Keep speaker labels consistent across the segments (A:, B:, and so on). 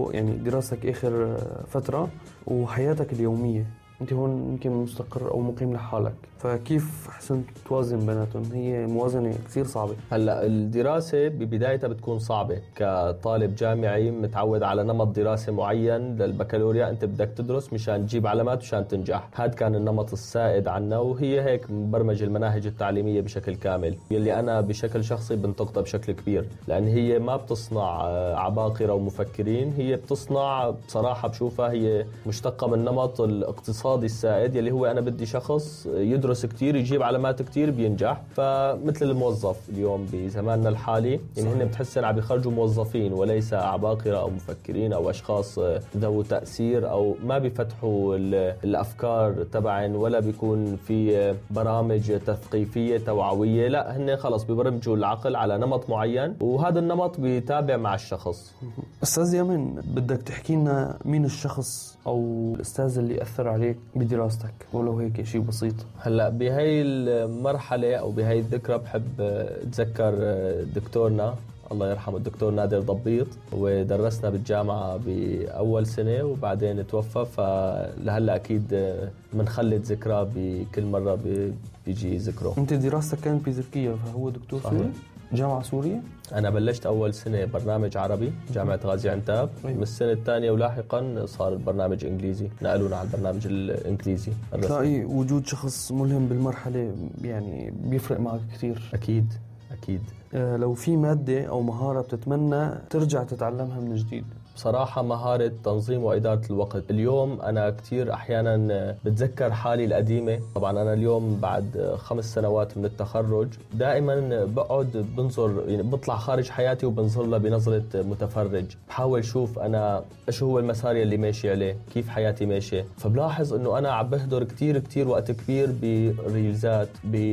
A: برضو يعني دراستك آخر فترة وحياتك اليومية، أنت هون يمكن مستقر أو مقيم لحالك، فكيف حسنت توازن بيناتهم؟ هي موازنة كثير صعبة.
B: هلا الدراسة ببدايتها بتكون صعبة. كطالب جامعي متعود على نمط دراسة معين للبكالوريا، أنت بدك تدرس مشان تجيب علامات وشان تنجح. هذا كان النمط السائد عنا، وهي هيك مبرمج المناهج التعليمية بشكل كامل، يلي أنا بشكل شخصي بنتقدها بشكل كبير، لأن هي ما بتصنع عباقرة ومفكرين، هي بتصنع بصراحة بشوفها هي مشتقة من نمط الاقتصادي السائد، يلي هو أنا بدي شخص يدرس كتير يجيب علامات كتير بينجح. فمثل الموظف اليوم بزماننا الحالي، يعني هن بتحسن عم يخرجوا موظفين وليس عباقرة أو مفكرين أو أشخاص ذو تأثير، أو ما بيفتحوا الأفكار تبعن، ولا بيكون في برامج تثقيفية توعوية. لا، هن خلص بيبرمجوا العقل على نمط معين، وهذا النمط بيتابع مع الشخص.
A: أستاذ يمن، بدك تحكي لنا مين الشخص أو الأستاذ اللي أثر عليك بدراستك، ولو هيك شيء بسيط؟
B: هلا بهاي المرحلة أو بهاي الذكرى بحب أتذكر دكتورنا الله يرحمه، الدكتور نادر ضبيط، ودرسنا بالجامعة بأول سنة وبعدين توفى. فلهلا أكيد منخلد ذكرى بكل مرة بيجي ذكره.
A: أنت دراستك كانت بتركيا، فهو دكتور سوري؟ جامعة سورية؟
B: أنا بلشت أول سنة برنامج عربي جامعة غازي عنتاب. من السنة الثانية ولاحقا صار البرنامج إنجليزي، نقلونا على البرنامج الإنجليزي.
A: تلاقي وجود شخص ملهم بالمرحلة يعني بيفرق معك كثير.
B: أكيد أكيد.
A: لو في مادة أو مهارة بتتمنى ترجع تتعلمها من جديد؟
B: بصراحة مهارة تنظيم وإدارة الوقت. اليوم أنا كتير أحيانا بتذكر حالي القديمة. طبعا أنا اليوم بعد 5 سنوات من التخرج دائما بقعد بنظر، يعني بطلع خارج حياتي وبنظر لها بنظرة متفرج، بحاول شوف أنا إيش هو المسار اللي ماشي عليه، كيف حياتي ماشية. فبلاحظ أنه أنا عم بهدر كتير وقت كبير بريلزات،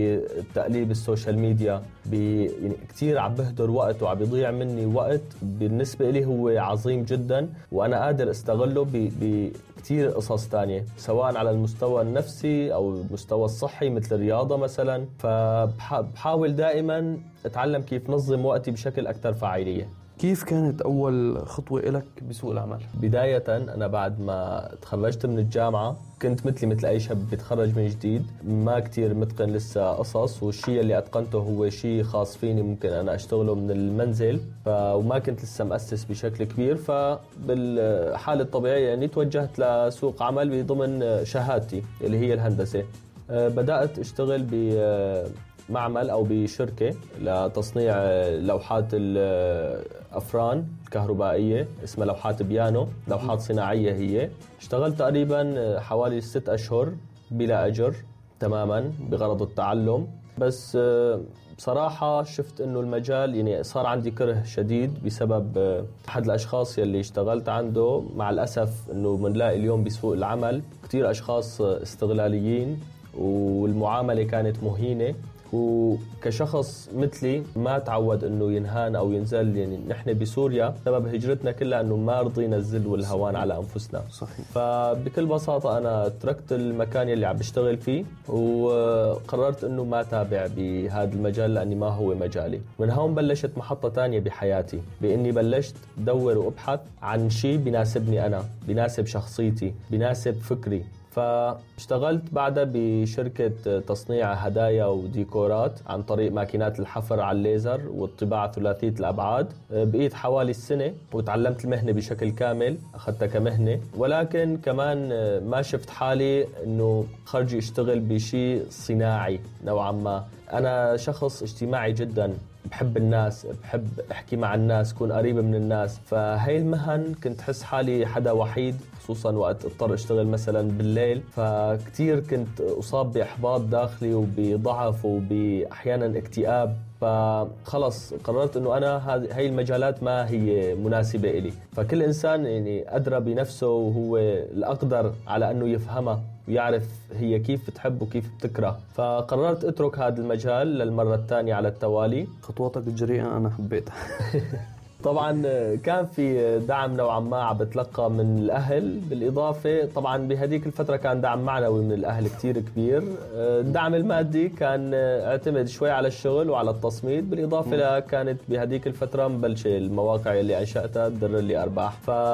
B: بتقليب السوشيال ميديا، يعني كتير عم بهدر وقت وعم بيضيع مني وقت بالنسبة لي هو عظيم جدا، وأنا قادر استغله بكتير قصص تانية، سواء على المستوى النفسي أو المستوى الصحي مثل الرياضة مثلا. فبحاول دائما أتعلم كيف نظم وقتي بشكل أكثر فاعلية.
A: كيف كانت أول خطوة لك بسوق العمل؟
B: بداية أنا بعد ما تخرجت من الجامعة كنت مثل أي شاب بيتخرج من جديد، ما كتير متقن لسه قصص، والشيء اللي أتقنته هو شيء خاص فيني ممكن أنا أشتغله من المنزل، وما كنت لسه مؤسس بشكل كبير. فبالحالة الطبيعية يعني توجهت لسوق عمل بضمن شهادتي اللي هي الهندسة. بدأت أشتغل معمل أو بشركة لتصنيع لوحات الأفران الكهربائية، اسمها لوحات بيانو، لوحات صناعية هي. اشتغلت تقريبا حوالي 6 أشهر بلا أجر تماما بغرض التعلم. بس بصراحة شفت انه المجال يعني صار عندي كره شديد بسبب احد الاشخاص يلي اشتغلت عنده. مع الأسف انه منلاقي اليوم بسوق العمل كتير اشخاص استغلاليين، والمعاملة كانت مهينة، وكشخص مثلي ما تعود انه ينهان او ينزل. يعني نحن بسوريا سبب هجرتنا كلها انه ما رضينا الذل والهوان على انفسنا.
A: صحيح.
B: فبكل بساطة انا تركت المكان اللي عم بشتغل فيه وقررت انه ما تابع بهذا المجال لاني ما هو مجالي. من هون بلشت محطة تانية بحياتي، باني بلشت ادور وابحث عن شيء بيناسبني انا، بيناسب شخصيتي، بيناسب فكري. فاشتغلت بعدها بشركة تصنيع هدايا وديكورات عن طريق ماكينات الحفر على الليزر والطباعة ثلاثية الأبعاد. بقيت حوالي السنة وتعلمت المهنة بشكل كامل، أخذتها كمهنة، ولكن كمان ما شفت حالي أنه خرجي اشتغل بشيء صناعي نوعا ما. أنا شخص اجتماعي جدا، بحب الناس، بحب احكي مع الناس، كون قريب من الناس. فهي المهن كنت حس حالي حدا وحيد، خصوصا وقت اضطر اشتغل مثلا بالليل. فكتير كنت اصاب باحباط داخلي وبضعف وباحيانا اكتئاب. فخلص قررت انه انا هاي المجالات ما هي مناسبة إلي. فكل انسان يعني ادرى بنفسه وهو الاقدر على انه يفهمها ويعرف هي كيف بتحب وكيف بتكره. فقررت اترك هذا المجال للمرة الثانية على التوالي.
A: خطواتك الجريئة انا حبيتها. طبعا
B: كان في دعم نوعا ما عم بتلقى من الأهل، بالإضافة طبعا بهديك الفترة كان دعم معنوي من الأهل كتير كبير. الدعم المادي كان اعتمد شوي على الشغل وعلى التصميد، بالإضافة كانت بهديك الفترة مبلشة المواقع اللي أنشأتها تدر لي أرباح.